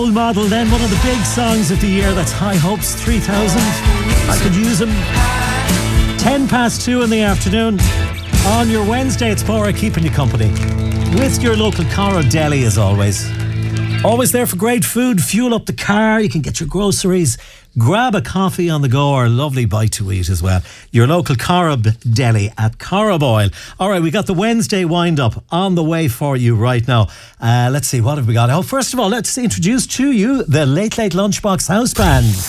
Old model, then one of the big songs of the year, that's High Hopes 3000. I could use them. 2:10 in the afternoon. On your Wednesday, it's Paura keeping you company with your local Cara Deli as always. Always there for great food, fuel up the car, you can get your groceries, grab a coffee on the go or a lovely bite to eat as well. Your local Corrib Deli at Corriboyle. Alright, we got the Wednesday wind-up on the way for you right now. Let's see, what have we got? Oh, first of all, let's introduce to you the Late Late Lunchbox House Band.